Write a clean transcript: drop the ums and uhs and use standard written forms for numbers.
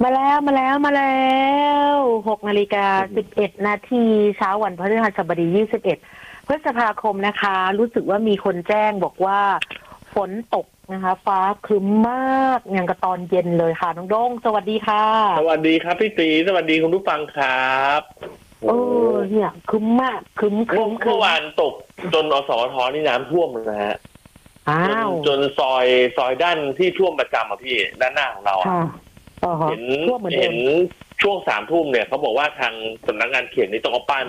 มาแล้ว6:11 น.เช้าวันพฤหัสบดี21 พฤษภาคมนะคะ รู้สึกว่ามีคนแจ้งบอกว่าฝนตกนะคะ ฟ้าครึ้มมากอย่างกับตอนเย็นเลยค่ะน้องโด้งสวัสดีค่ะสวัสดีครับพี่ตีสวัสดีคุณผู้ฟังครับเนี่ยครึ้มมากครึ้มเมื่อวานตกจนอสมทนี่น้ำท่วมนะฮะจนซอยด้านที่ท่วมประจำอ่ะพี่ด้านหน้าของเราเห็นช่วง3 ทุ่มเนี่ยเขาบอกว่าทางสำนักงานเขตนี้ต้องเอาป้าย